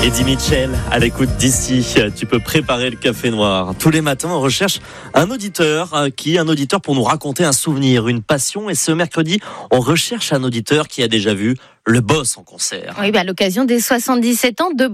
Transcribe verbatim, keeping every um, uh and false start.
Eddie Mitchell, à l'écoute d'ici, tu peux préparer le café noir. Tous les matins, on recherche un auditeur qui, un auditeur pour nous raconter un souvenir, une passion. Et ce mercredi, on recherche un auditeur qui a déjà vu le Boss en concert. Oui, bah, à l'occasion des soixante-dix-sept ans de